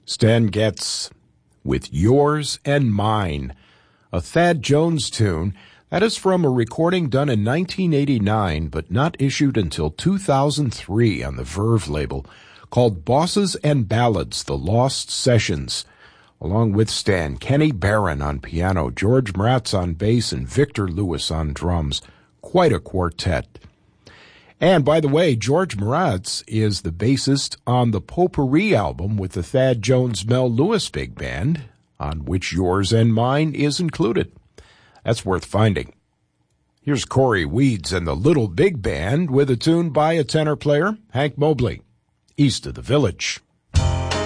Stan Getz with Yours and Mine, a Thad Jones tune that is from a recording done in 1989 but not issued until 2003 on the Verve label, called Bosses and Ballads, The Lost Sessions. Along with Stan, Kenny Barron on piano, George Mraz on bass, and Victor Lewis on drums. Quite a quartet. And by the way, George Mraz is the bassist on the Potpourri album with the Thad Jones Mel Lewis Big Band, on which Yours and Mine is included. That's worth finding. Here's Corey Weeds and the Little Big Band with a tune by a tenor player, Hank Mobley, East of the Village.